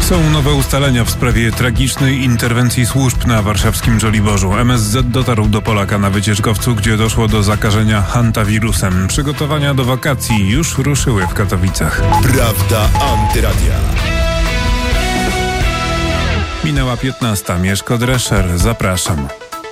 Są nowe ustalenia w sprawie tragicznej interwencji służb na warszawskim Żoliborzu. MSZ dotarł do Polaka na wycieczkowcu, gdzie doszło do zakażenia hantawirusem. Przygotowania do wakacji już ruszyły w Katowicach. Prawda Antyradia. Minęła 15. Mieszko Drescher. Zapraszam.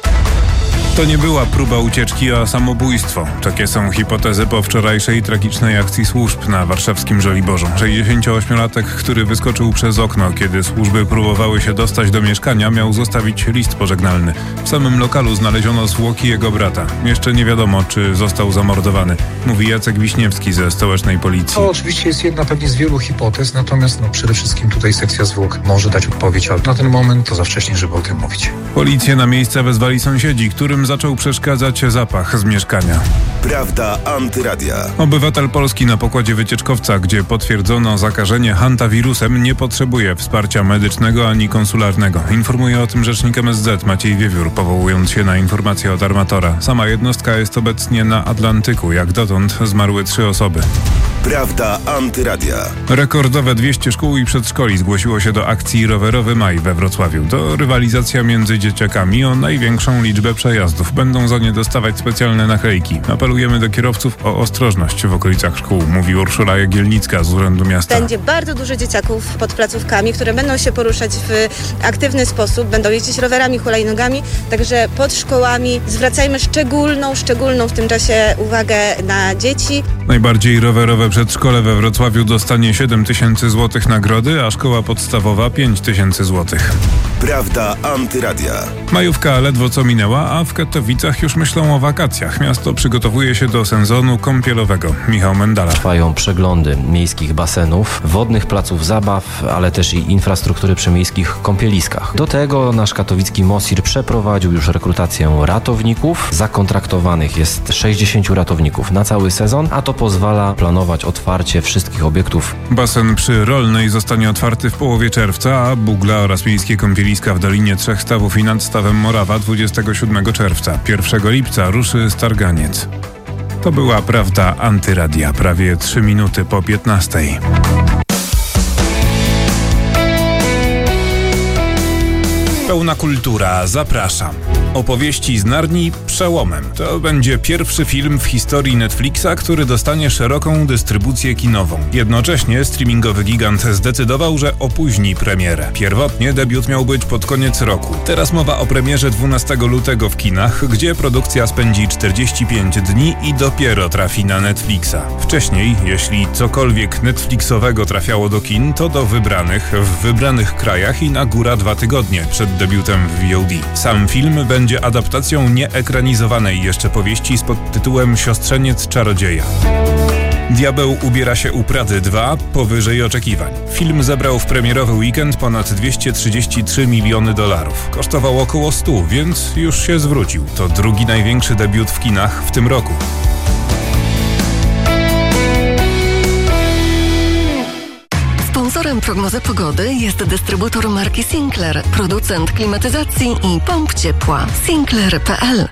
To nie była próba ucieczki, a samobójstwo. Takie są hipotezy po wczorajszej tragicznej akcji służb na warszawskim Żoliborzu. 68-latek, który wyskoczył przez okno, kiedy służby próbowały się dostać do mieszkania, miał zostawić list pożegnalny. W samym lokalu znaleziono zwłoki jego brata. Jeszcze nie wiadomo, czy został zamordowany, mówi Jacek Wiśniewski ze stołecznej policji. To oczywiście jest jedna pewnie z wielu hipotez, natomiast przede wszystkim tutaj sekcja zwłok może dać odpowiedź, ale na ten moment to za wcześnie, żeby o tym mówić. Policję na miejsce wezwali sąsiedzi, którym zaczął przeszkadzać zapach z mieszkania. Prawda Antyradia. Obywatel Polski na pokładzie wycieczkowca, gdzie potwierdzono zakażenie hantawirusem, nie potrzebuje wsparcia medycznego ani konsularnego. Informuje o tym rzecznik MSZ Maciej Wiewiór, powołując się na informacje od armatora. Sama jednostka jest obecnie na Atlantyku. Jak dotąd zmarły 3 osoby. Prawda Antyradia. Rekordowe 200 szkół i przedszkoli zgłosiło się do akcji Rowerowy Maj we Wrocławiu. To rywalizacja między dzieciakami o największą liczbę przejazdów. Będą za nie dostawać specjalne naklejki. Apelujemy do kierowców o ostrożność w okolicach szkół, mówi Urszula Jagielnicka z Urzędu Miasta. Będzie bardzo dużo dzieciaków pod placówkami, które będą się poruszać w aktywny sposób, będą jeździć rowerami, hulajnogami, także pod szkołami zwracajmy szczególną w tym czasie uwagę na dzieci. Najbardziej rowerowe przedszkole we Wrocławiu dostanie 7 000 złotych nagrody, a szkoła podstawowa 5 000 złotych. Prawda Antyradia. Majówka ledwo co minęła, a w Katowicach już myślą o wakacjach. Miasto przygotowuje się do sezonu kąpielowego. Michał Mendala. Trwają przeglądy miejskich basenów, wodnych placów zabaw, ale też i infrastruktury przy miejskich kąpieliskach. Do tego nasz katowicki MOSIR przeprowadził już rekrutację ratowników. Zakontraktowanych jest 60 ratowników na cały sezon, a to pozwala planować otwarcie wszystkich obiektów. Basen przy Rolnej zostanie otwarty w połowie czerwca, a Bugla oraz miejskie kąpieliska w Dolinie Trzech Stawów i nad Stawem Morawa 27 czerwca. 1 lipca ruszy Starganiec. To była Prawda Antyradia, prawie 3 minuty po 15. Pełna kultura, zapraszam. Opowieści z Narni przełomem. To będzie pierwszy film w historii Netflixa, który dostanie szeroką dystrybucję kinową. Jednocześnie streamingowy gigant zdecydował, że opóźni premierę. Pierwotnie debiut miał być pod koniec roku. Teraz mowa o premierze 12 lutego w kinach, gdzie produkcja spędzi 45 dni i dopiero trafi na Netflixa. Wcześniej, jeśli cokolwiek Netflixowego trafiało do kin, to do w wybranych krajach i na góra 2 tygodnie przed debiutem w VOD. Sam film będzie adaptacją nieekranizowanej jeszcze powieści z podtytułem Siostrzeniec Czarodzieja. Diabeł ubiera się u Prady 2 powyżej oczekiwań. Film zebrał w premierowy weekend ponad $233 miliony. Kosztował około 100, więc już się zwrócił. To drugi największy debiut w kinach w tym roku. Sponsorem prognozy pogody jest dystrybutor marki Sinclair, producent klimatyzacji i pomp ciepła. Sinclair.pl.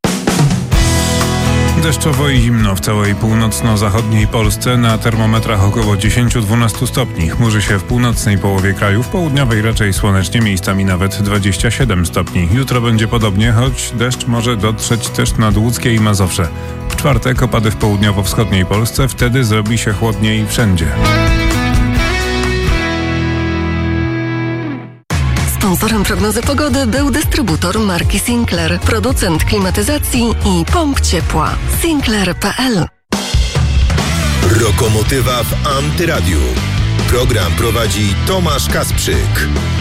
Deszczowo i zimno w całej północno-zachodniej Polsce, na termometrach około 10-12 stopni. Chmurzy się w północnej połowie kraju, w południowej raczej słonecznie, miejscami nawet 27 stopni. Jutro będzie podobnie, choć deszcz może dotrzeć też nad Łódzkie i Mazowsze. W czwartek opady w południowo-wschodniej Polsce, wtedy zrobi się chłodniej wszędzie. Sponsorem prognozy pogody był dystrybutor marki Sinclair, producent klimatyzacji i pomp ciepła. Sinclair.pl. Lokomotywa w Antyradiu. Program prowadzi Tomasz Kasprzyk.